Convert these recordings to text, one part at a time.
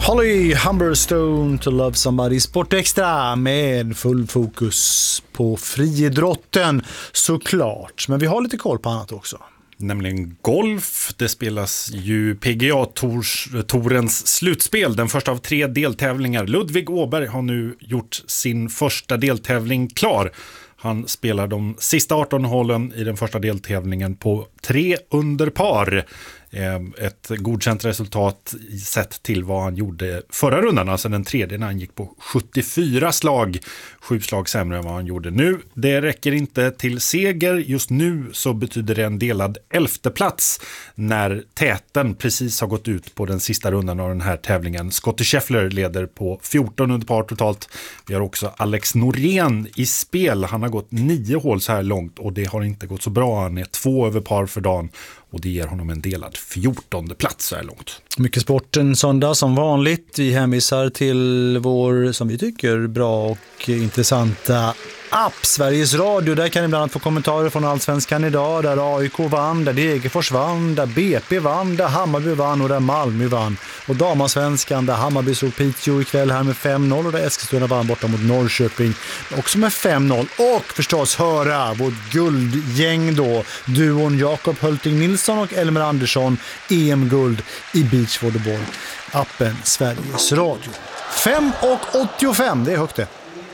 Holly Humberstone to Love Somebody, Sport Extra med full fokus på friidrotten såklart. Men vi har lite koll på annat också. Nämligen golf. Det spelas ju PGA-tourens slutspel. Den första av 3 deltävlingar. Ludvig Åberg har nu gjort sin första deltävling klar. Han spelar de sista 18 hålen i den första deltävlingen på 3 under par. Ett godkänt resultat sett till vad han gjorde förra rundan, alltså den tredje när han gick på 74 slag, 7 slag sämre än vad han gjorde nu. Det räcker inte till seger. Just nu så betyder det en delad 11:e plats när täten precis har gått ut på den sista rundan av den här tävlingen. Scottie Scheffler leder på 14 under par totalt. Vi har också Alex Norén i spel. Han har gått 9 hål så här långt och det har inte gått så bra. Han är 2 över par för dagen. Och det ger honom en delad 14:e plats så här långt. Mycket sport en söndag som vanligt. Vi hänvisar till vår, som vi tycker, bra och intressanta app, Sveriges Radio. Där kan ni bland annat få kommentarer från Allsvenskan idag. Där AIK vann, där Degerfors vann, där BP vann, där Hammarby vann och där Malmö vann. Och Damarsvenskan, där Hammarby slog Piteå ikväll här med 5-0 och där Eskilstuna vann borta mot Norrköping också med 5-0. Och förstås höra vårt guldgäng då, duon Jakob Hölting Nilsson och Elmer Andersson, EM-guld i beachvolleyboll. Appen Sveriges Radio. 5,85, det är högt det.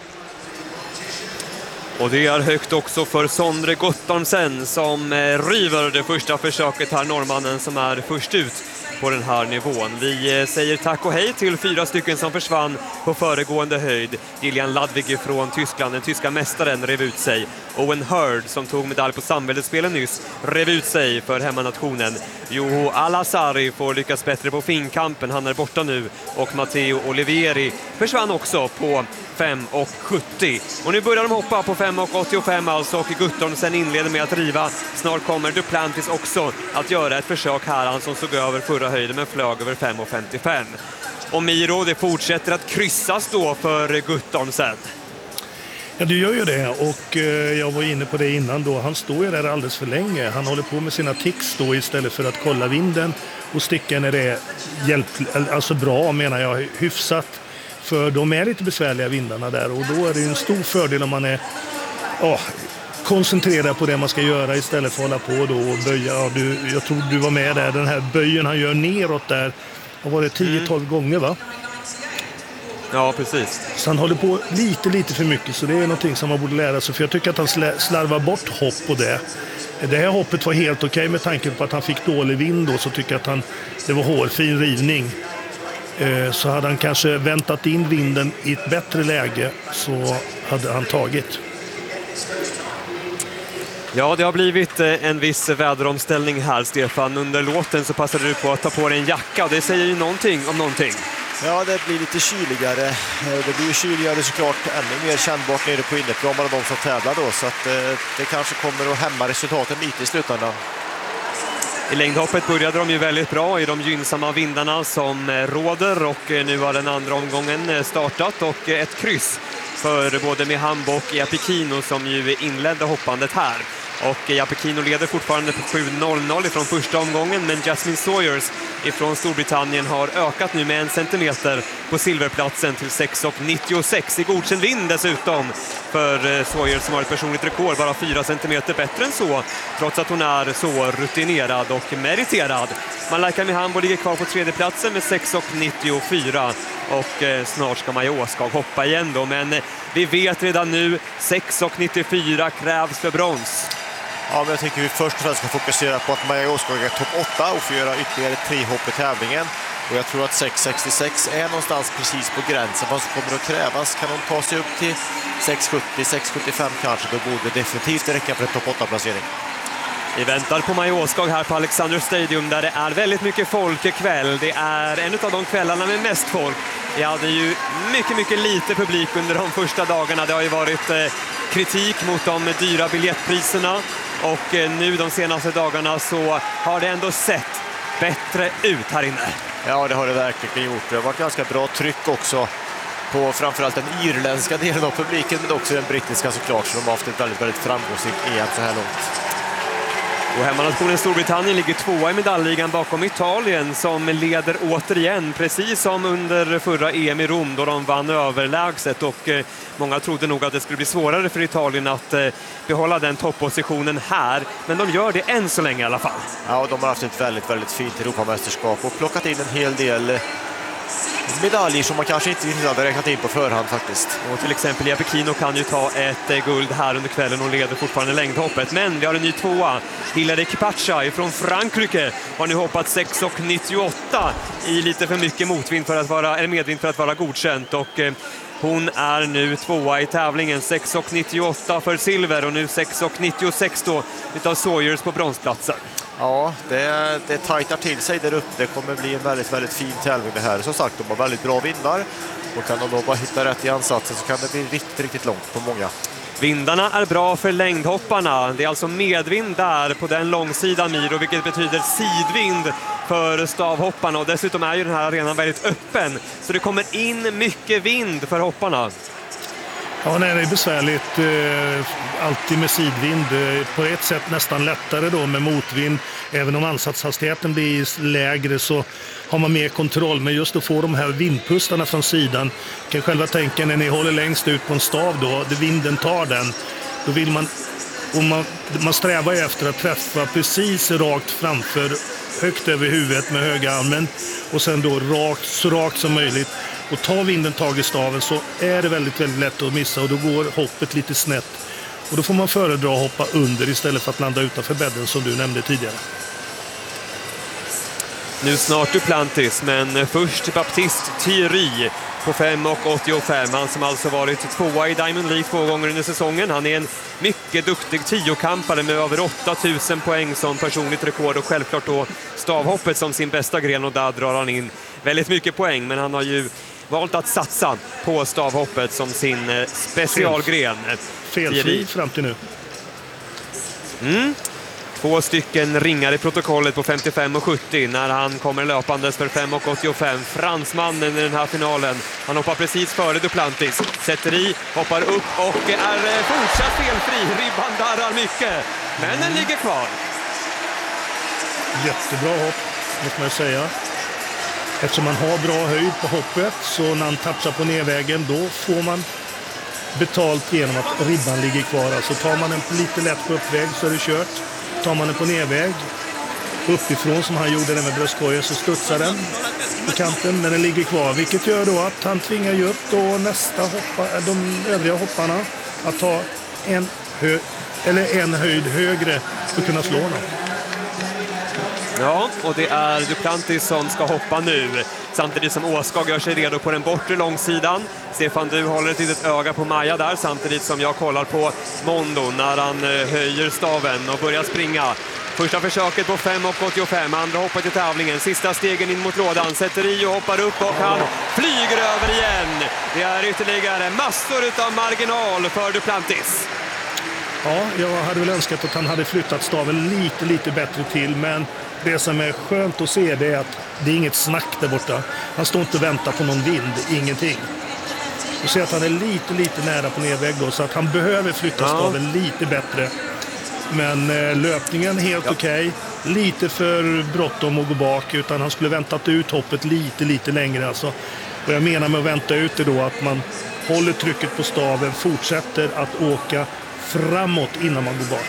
Och det är högt också för Sondre Guttormsen som river det första försöket här, norrmannen som är först ut på den här nivån. Vi säger tack och hej till 4 stycken som försvann på föregående höjd. Gillian Ludwig från Tyskland, den tyska mästaren, rev ut sig. Owen Hurd som tog medalj på samväldesspelen nyss rev ut sig för hemmanationen. Joho Alassari får lyckas bättre på finkampen, han är borta nu. Och Matteo Olivieri försvann också på 5,70. Och nu börjar de hoppa på 5,85 alltså, och Guttormsen inleder med att riva. Snart kommer Duplantis också att göra ett försök här, han som såg över förra höjden men flög över 5,55. Och Miro, det fortsätter att kryssas då för Guttormsen. Ja, du gör ju det, och jag var inne på det innan då. Han står ju där alldeles för länge. Han håller på med sina ticks då istället för att kolla vinden och sticka när det är alltså bra, menar jag, hyfsat. För de är lite besvärliga vindarna där, och då är det en stor fördel om man är koncentrerad på det man ska göra istället för att hålla på då och böja. Ja, jag tror du var med där, den här böjen han gör neråt där, var det 10-12 gånger va? Ja, precis. Så han håller på lite för mycket, så det är någonting som man borde lära sig. För jag tycker att han slarvar bort hopp på det. Det här hoppet var helt okej med tanke på att han fick dålig vind då, så tycker jag att det var hårfin rivning. Så hade han kanske väntat in vinden i ett bättre läge, så hade han tagit. Ja, det har blivit en viss väderomställning här, Stefan. Under låten så passade du på att ta på dig en jacka, och det säger ju någonting om någonting. Ja, det blir lite kyligare. Det blir kyligare såklart, ännu mer kännbart nere på inneplan av de som tävlar då, så att det kanske kommer att hämma resultaten lite i slutändan. I längdhoppet började de ju väldigt bra i de gynnsamma vindarna som råder, och nu har den andra omgången startat och ett kryss för både Mihambo och Iapikino som ju inledde hoppandet här. Och Iapikino leder fortfarande på 7,00 ifrån första omgången, men Jasmine Sawyers ifrån Storbritannien har ökat nu med 1 centimeter på silverplatsen till 6,96 i godkänd vind dessutom för Sawyers som har ett personligt rekord, bara 4 centimeter bättre än så, trots att hon är så rutinerad och meriterad. Malaika Mihambo ligger kvar på 3:e platsen med 6,94 och snart ska Maja Åskog hoppa igen då, men vi vet redan nu 6,94 krävs för brons. Ja, men jag tycker vi först och främst ska fokusera på att Maja Åskog är topp 8 och får göra ytterligare 3 hopp i tävlingen. Och jag tror att 6,66 är någonstans precis på gränsen vad som kommer att krävas. Kan hon ta sig upp till 6,70, 6,75 kanske, då borde det definitivt räcka för en topp 8-placering. Vi väntar på Maja Åskog här på Alexander Stadium där det är väldigt mycket folk ikväll. Det är en av de kvällarna med mest folk. Vi hade ju mycket lite publik under de första dagarna. Det har ju varit kritik mot de dyra biljettpriserna, och nu de senaste dagarna så har det ändå sett bättre ut här inne. Ja, det har det verkligen gjort. Det har varit ganska bra tryck också på framförallt den irländska delen av publiken, men också den brittiska såklart, så de har haft ett väldigt framgångsrikt EM så här långt. Och hemmanationen Storbritannien ligger 2 i medaljligan bakom Italien som leder återigen, precis som under förra EM i Rom då de vann överlägset, och många trodde nog att det skulle bli svårare för Italien att behålla den toppositionen här, men de gör det än så länge i alla fall. Ja, de har haft ett väldigt, väldigt fint Europamästerskap och plockat in en hel del medaljer som man kanske inte hade räknat in på förhand faktiskt. Och till exempel Jeppe Kino kan ju ta ett guld här under kvällen och leder fortfarande längdhoppet. Men vi har en ny tvåa. Hilary Kipacza från Frankrike har nu hoppat 6,98 i lite för mycket medvind för att vara godkänt. Och hon är nu tvåa i tävlingen. 6,98 för silver och nu 6,96 då utav Sawyers på bronsplatsen. Ja, det tajtar till sig där uppe. Det kommer bli en väldigt, väldigt fin tävling det här. Som sagt, de har väldigt bra vindar. Och kan de då bara hitta rätt i ansatsen så kan det bli riktigt, riktigt långt på många. Vindarna är bra för längdhopparna. Det är alltså medvind där på den långsidan, Miro, vilket betyder sidvind för stavhopparna. Och dessutom är ju den här arenan väldigt öppen, så det kommer in mycket vind för hopparna. Ja, nej, det är besvärligt alltid med sidvind. På ett sätt nästan lättare då med motvind. Även om ansatshastigheten blir lägre så har man mer kontroll. Men just att få de här vindpustarna från sidan. Kan själva tänka när ni håller längst ut på en stav då, där vinden tar den. Då vill man strävar ju efter att träffa precis rakt framför, högt över huvudet med höga armen. Och sen då så rakt som möjligt. Och tar vinden tag i staven så är det väldigt, väldigt lätt att missa och då går hoppet lite snett. Och då får man föredra att hoppa under istället för att landa utanför bädden som du nämnde tidigare. Nu snart Duplantis, men först Baptiste Thierry på 5,85. Han som alltså varit tvåa i Diamond League 2 gånger under säsongen. Han är en mycket duktig tiokampare med över 8000 poäng som personligt rekord och självklart då stavhoppet som sin bästa gren, och där drar han in väldigt mycket poäng, men han har ju valt att satsa på stavhoppet som sin specialgren. Felfri fram till nu. 2 stycken ringar i protokollet på 55,70 när han kommer löpandes för 5,85. Fransmannen i den här finalen. Han hoppar precis före Duplantis. Sätter i, hoppar upp och är fortsatt felfri. Ribban darrar mycket, men den ligger kvar. Jättebra hopp, måste man säga. Eftersom man har bra höjd på hoppet så när han touchar på nedvägen då får man betalt genom att ribban ligger kvar. Alltså tar man den lite lätt på uppväg så är det kört. Tar man den på nedväg uppifrån som han gjorde den med bröstkorgen så studsar den på kanten, men den ligger kvar. Vilket gör då att han tvingar ju upp då de övriga hopparna att ta en höjd högre för att kunna slå den. Ja, och det är Duplantis som ska hoppa nu. Samtidigt som Åskog gör sig redo på den bortre långsidan. Stefan, du håller ett litet öga på Maja där samtidigt som jag kollar på Mondo när han höjer staven och börjar springa. Första försöket på 5,85, andra hoppet i tävlingen. Sista stegen in mot lådan, sätter i och hoppar upp och han flyger över igen. Det är ytterligare massor av marginal för Duplantis. Ja, jag hade väl önskat att han hade flyttat staven lite bättre till, men det som är skönt att se det är att det är inget snack där borta. Han står inte och väntar på någon vind, ingenting. Du ser att han är lite nära på nedväg då, så att han behöver flytta staven lite bättre. Men löpningen helt okej. Lite för bråttom att gå bak, utan han skulle väntat ut hoppet lite längre alltså. Och jag menar med att vänta ut det då att man håller trycket på staven, fortsätter att åka framåt innan man går bak.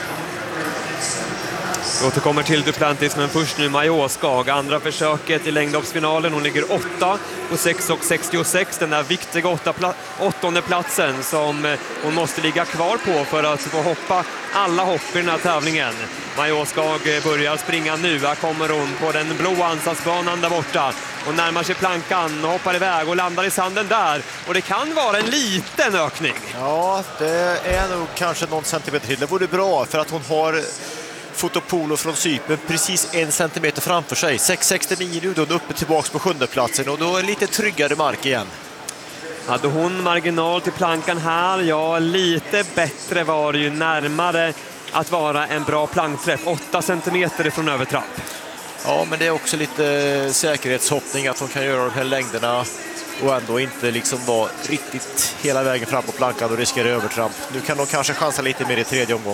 Vi återkommer till Duplantis, men först nu Maja Åskog. Andra försöket i längdhoppsfinalen. Hon ligger 8 på 6,66. Den där viktiga 8:e platsen som hon måste ligga kvar på för att få hoppa alla hopp i den här tävlingen. Maja Åskog börjar springa nu. Här kommer hon på den blå ansatsbanan där borta och närmar sig plankan och hoppar iväg och landar i sanden där. Och det kan vara en liten ökning. Ja, det är nog kanske någon centimeter till. Det vore bra för att hon har Fotopolo från Cypern precis 1 centimeter framför sig. 6,69 nu, då är uppe tillbaka på 7:e platsen och då är lite tryggare mark igen. Hade hon marginal till plankan här? Ja, lite bättre var det ju, närmare att vara en bra plankträff. 8 centimeter från övertrapp. Ja, men det är också lite säkerhetshoppning att hon kan göra de här längderna och ändå inte liksom vara riktigt hela vägen fram på plankan och riskera övertramp. Nu kan de kanske chansa lite mer i tredje omgången.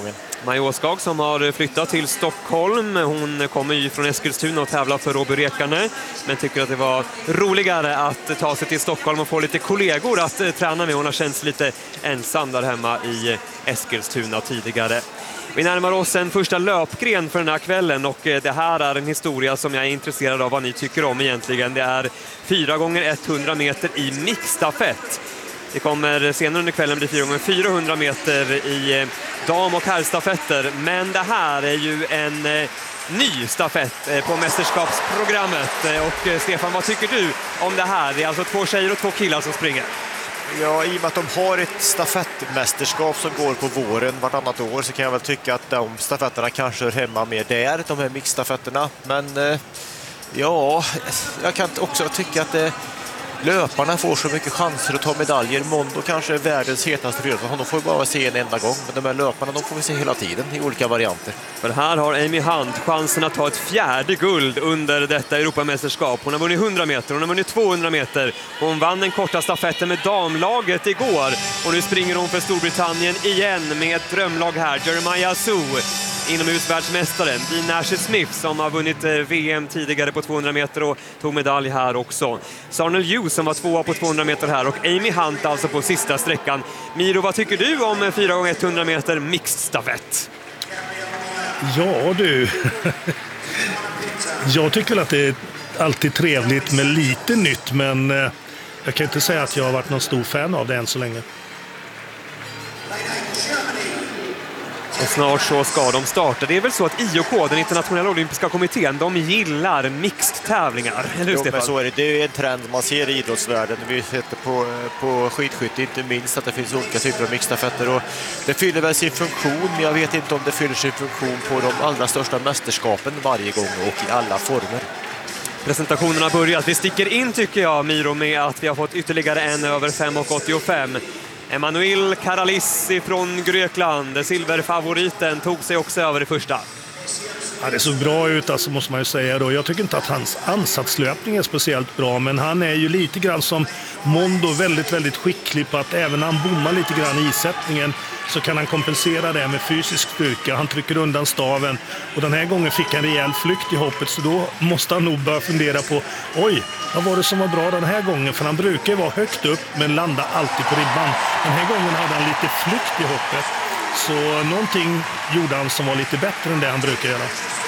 Maja Åskog som har flyttat till Stockholm. Hon kommer ju från Eskilstuna och tävlar för Robby Rekarne, men tycker att det var roligare att ta sig till Stockholm och få lite kollegor att träna med. Hon har känts lite ensam där hemma i Eskilstuna tidigare. Vi närmar oss en första löpgren för den här kvällen och det här är en historia som jag är intresserad av vad ni tycker om egentligen. Det är 4x100 meter i mixstafett. Det kommer senare under kvällen bli 4x400 meter i dam- och herrstafetter. Men det här är ju en ny stafett på mästerskapsprogrammet. Och Stefan, vad tycker du om det här? Det är alltså 2 tjejer och 2 killar som springer. Ja, i och med att de har ett stafettmästerskap som går på våren vartannat år så kan jag väl tycka att de stafetterna kanske hör hemma mer där, de här mixstafetterna. Men ja, jag kan också tycka att löparna får så mycket chanser att ta medaljer. Mondo kanske är världens hetaste ryttare. De får ju bara se en enda gång. Men de här löparna, de får vi se hela tiden i olika varianter. För här har Amy Hunt chansen att ta ett 4:e guld under detta Europamästerskap. Hon har vunnit 100 meter, hon har vunnit 200 meter. Hon vann den korta stafetten med damlaget igår. Och nu springer hon för Storbritannien igen med ett drömlag här. Jeremiah Sue, inomhusvärldsmästaren. Dean Asher-Smith som har vunnit VM tidigare på 200 meter och tog medalj här också. Sarnell Hughes som var 2 på 200 meter här och Amy Hunt alltså på sista sträckan. Miro, vad tycker du om 4x100 meter mixed stafett? Ja du, jag tycker att det är alltid trevligt med lite nytt, men jag kan inte säga att jag har varit någon stor fan av det än så länge. Och snart så ska de starta. Det är väl så att IOK, den internationella olympiska kommittén, de gillar mixed-tävlingar. Eller hur, Stefan? Men så är det. Det är en trend man ser i idrottsvärlden. Vi sätter på skidskytte inte minst att det finns olika typer av mixstafetter. Och det fyller väl sin funktion, men jag vet inte om det fyller sin funktion på de allra största mästerskapen varje gång och i alla former. Presentationen har börjat. Vi sticker in, tycker jag, Miro, med att vi har fått ytterligare en över 5,85. Emanuel Karalis från Grekland, silverfavoriten, tog sig också över i första. Ja, det såg bra ut, alltså, måste man ju säga då. Jag tycker inte att hans ansatslöpning är speciellt bra, men han är ju lite grann som Mondo, väldigt, väldigt skicklig på att även när han bommar lite grann i isättningen så kan han kompensera det med fysisk styrka. Han trycker undan staven och den här gången fick han rejäl flykt i hoppet, så då måste han nog börja fundera på oj, vad var det som var bra den här gången? För han brukar vara högt upp men landa alltid på ribban. Den här gången hade han lite flykt i hoppet. Så någonting gjorde han som var lite bättre än det han brukar göra.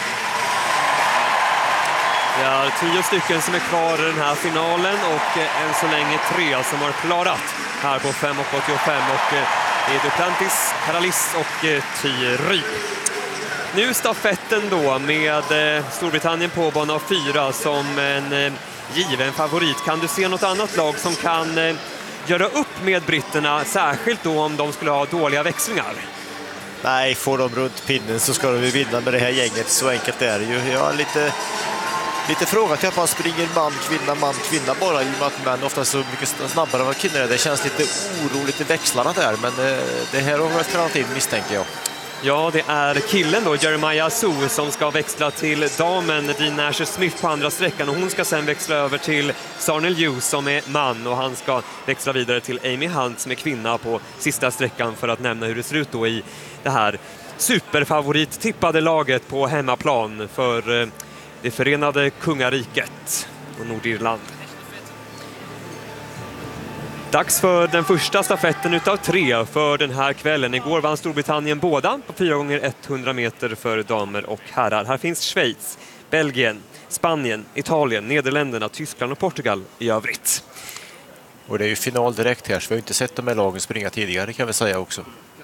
Det är 10 stycken som är kvar i den här finalen och än så länge 3 som har klarat här på 5,85 och det är Duplantis, Karalis och Tyry. Nu stafetten då med Storbritannien på bana 4 som en given favorit. Kan du se något annat lag som kan göra upp med britterna, särskilt då om de skulle ha dåliga växlingar? Nej, får de runt pinnen så ska de ju vinna med det här gänget. Så enkelt är det ju. Jag är lite frågat till att man springer man, kvinna bara i och med att män ofta så mycket snabbare än vad kvinnor är. Det känns lite oroligt i växlarna där, men det här har väl tränat in, misstänker jag. Ja, det är killen då, Jeremiah Sue, som ska växla till damen Dean Asher-Smith på andra sträckan och hon ska sen växla över till Sarnell Hughes som är man och han ska växla vidare till Amy Hunt som är kvinna på sista sträckan, för att nämna hur det ser ut då i det här superfavorit tippade laget på hemmaplan för det förenade kungariket och Nordirland. Dags för den första stafetten utav 3 för den här kvällen. Igår vann Storbritannien båda på 4x100 meter för damer och herrar. Här finns Schweiz, Belgien, Spanien, Italien, Nederländerna, Tyskland och Portugal i övrigt. Och det är ju final direkt här, så vi har inte sett de här lagen springa tidigare, kan vi säga också.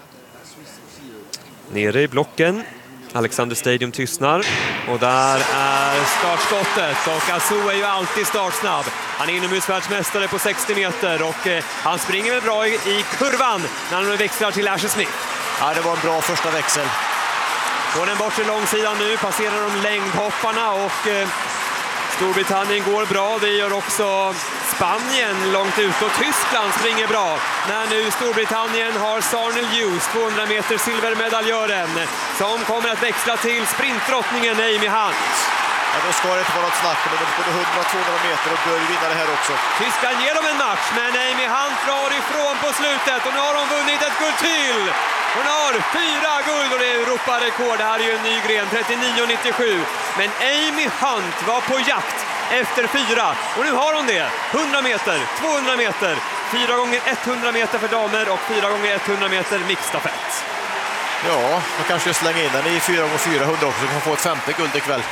Nere i blocken. Alexander Stadium tystnar och där är startskottet och Asu är ju alltid startsnabb. Han är inomhusvärldsmästare på 60 meter och han springer väl bra i kurvan när han växlar till Asher-Smith. Ja, det var en bra första växel. På den bortre långsidan nu passerar de längdhopparna och Storbritannien går bra, det gör också Spanien långt ut och Tyskland springer bra. När nu Storbritannien har Sarnell Hughes, 200 meter silvermedaljören, som kommer att växla till sprintdrottningen Amy Hunt. Ja, då ska det inte vara något snack, men de både 100-200 meter och bör vinna det här också. Tyskland ger dem en match, men Amy Hunt drar ifrån på slutet och nu har de vunnit ett guld till. Hon har 4 guld och det är Europarekord. Det här är ju en ny gren, 39,97. Men Amy Hunt var på jakt efter 4 och nu har hon det. 100 meter, 200 meter, 4 gånger 100 meter för damer och 4 gånger 100 meter mixstafett. Ja, man kanske slänga in den i 4 gånger 400 också, så kan få ett 5:e guld ikväll.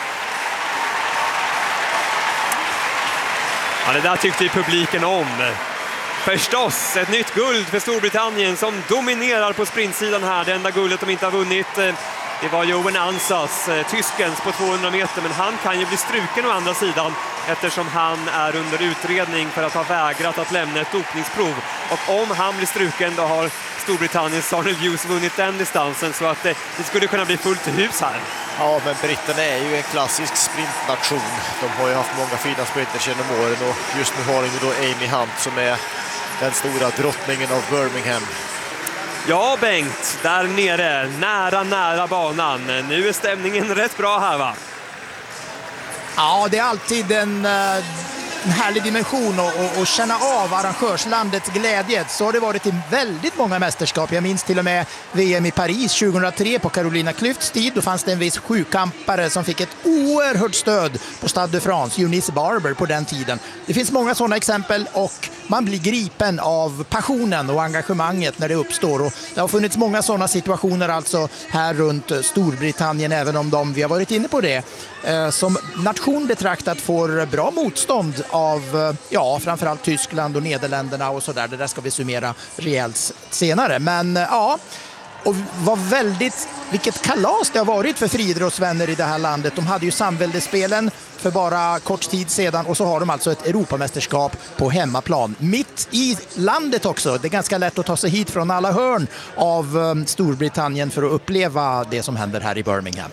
Ja, det där tyckte ju publiken om. Förstås, ett nytt guld för Storbritannien som dominerar på sprintsidan här. Det enda guldet de inte har vunnit, det var Johan Ansas, tyskens på 200 meter. Men han kan ju bli struken å andra sidan eftersom han är under utredning för att ha vägrat att lämna ett dopningsprov. Och om han blir struken då har Storbritanniens Arnold Hughes vunnit den distansen, så att det skulle kunna bli fullt hus här. Ja, men britterna är ju en klassisk sprintnation. De har ju haft många fina sprinters genom åren och just nu har de ju då Amy Hunt som är den stora drottningen av Birmingham. Ja, Bengt, där nere, nära banan. Nu är stämningen rätt bra här, va? Ja, det är alltid en härlig dimension att känna av arrangörslandets glädje. Så har det varit i väldigt många mästerskap. Jag minns till och med VM i Paris 2003 på Carolina Klüfts tid. Då fanns det en viss sjukampare som fick ett oerhört stöd på Stade de France, Eunice Barber på den tiden. Det finns många sådana exempel och man blir gripen av passionen och engagemanget när det uppstår. Och det har funnits många sådana situationer alltså här runt Storbritannien, även om vi har varit inne på det, som nation betraktat får bra motstånd av framförallt Tyskland och Nederländerna och sådär. Det där ska vi summera rejält senare. Men ja, och vilket kalas det har varit för friidrottsvänner i det här landet. De hade ju samväldesspelen för bara kort tid sedan och så har de alltså ett Europamästerskap på hemmaplan. Mitt i landet också. Det är ganska lätt att ta sig hit från alla hörn av Storbritannien för att uppleva det som händer här i Birmingham.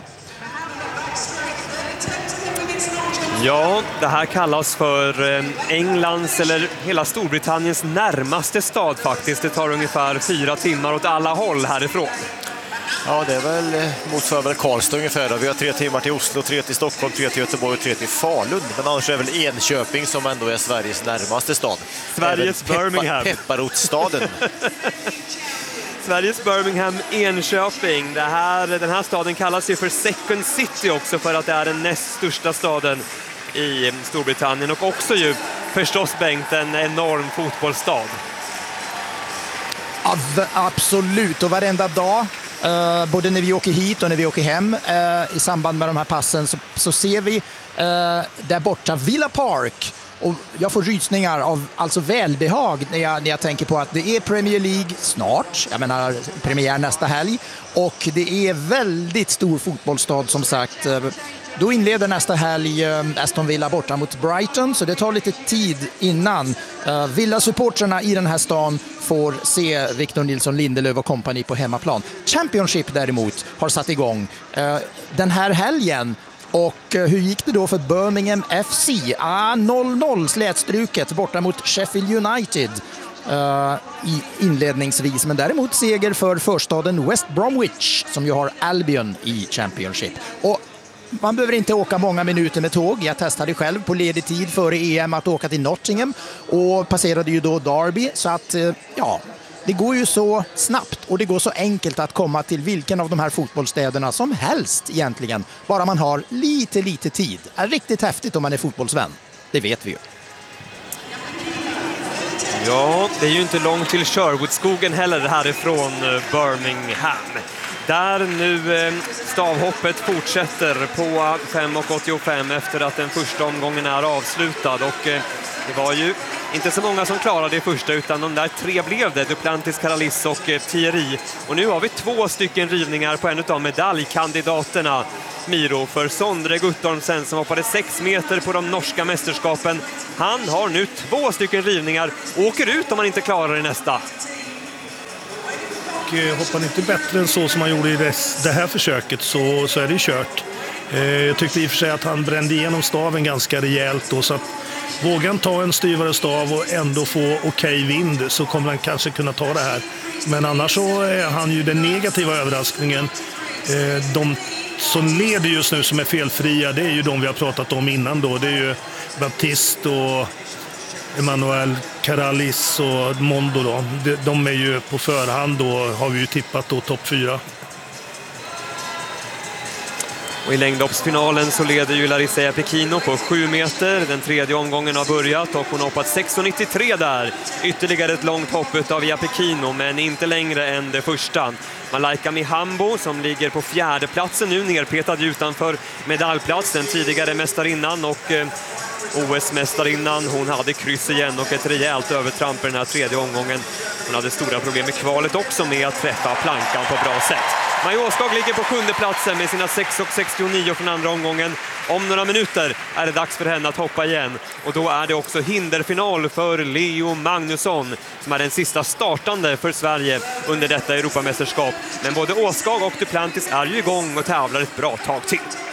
Ja, det här kallas för Englands eller hela Storbritanniens närmaste stad faktiskt. Det tar ungefär 4 timmar åt alla håll härifrån. Ja, det är väl motsvarar väl Karlstad ungefär. Vi har 3 timmar till Oslo, 3 till Stockholm, 3 till Göteborg och 3 till Falun. Men annars är väl Enköping som ändå är Sveriges närmaste stad. Sveriges Birmingham. Pepparrotsstaden. Sveriges Birmingham, Enköping. Den här staden kallas ju för Second City också för att det är den näst största staden i Storbritannien. Och också ju förstås, Bengt, en enorm fotbollsstad. Absolut, och varenda dag, både när vi åker hit och när vi åker hem i samband med de här passen så ser vi där borta Villa Park. Och jag får rysningar av alltså välbehag när jag tänker på att det är Premier League snart, jag menar premiär nästa helg, och det är väldigt stor fotbollsstad som sagt. Då inleder nästa helg Aston Villa borta mot Brighton, så det tar lite tid innan Villa-supportrarna i den här stan får se Victor Nilsson Lindelöf och kompani på hemmaplan. Championship däremot har satt igång den här helgen. Och hur gick det då för Birmingham FC? 0-0 slätstruket borta mot Sheffield United inledningsvis. Men däremot seger för förstaden West Bromwich som ju har Albion i Championship. Och man behöver inte åka många minuter med tåg. Jag testade själv på ledig tid före EM att åka till Nottingham och passerade ju då Derby. Så att det går ju så snabbt och det går så enkelt att komma till vilken av de här fotbollsstäderna som helst egentligen. Bara man har lite tid. Det är riktigt häftigt om man är fotbollsvän. Det vet vi ju. Ja, det är ju inte långt till Sherwoodskogen heller härifrån Birmingham. Där nu stavhoppet fortsätter på 5,85 efter att den första omgången är avslutad. Och det var ju inte så många som klarade det första, utan de där 3 blev det. Duplantis, Karalis och Thierry. Och nu har vi 2 stycken rivningar på en av medaljkandidaterna. Miro, för Sondre Guttormsen som hoppade 6 meter på de norska mästerskapen. Han har nu 2 stycken rivningar och åker ut om han inte klarar det nästa. Och hoppar han inte bättre än så som han gjorde i det här försöket så är det kört. Jag tyckte i och för sig att han brände igenom staven ganska rejält då, så att vågar han ta en styvare stav och ändå få okej vind så kommer han kanske kunna ta det här. Men annars så är han ju den negativa överraskningen. De som leder just nu som är felfria, det är ju de vi har pratat om innan då. Det är ju Baptiste och Emanuel Karalis och Mondo då. De är ju på förhand då, har vi ju tippat då topp 4. Och i längdhoppsfinalen så leder ju Larissa Iapekino på 7 meter. Den tredje omgången har börjat och hon har hoppat 6,93 där. Ytterligare ett långt hopp av Iapekino, men inte längre än det första. Malaika Mihambo som ligger på 4:e platsen nu, nerpetad utanför medaljplats. Den tidigare mästarinnan och OS-mästarinnan. Hon hade kryss igen och ett rejält övertramp i den här tredje omgången. Hon hade stora problem med kvalet också med att träffa plankan på bra sätt. Maja Åskog ligger på 7:e platsen med sina 6,69 från andra omgången. Om några minuter är det dags för henne att hoppa igen. Och då är det också hinderfinal för Leo Magnusson som är den sista startande för Sverige under detta Europamästerskap. Men både Åskog och Duplantis är ju igång och tävlar ett bra tag till.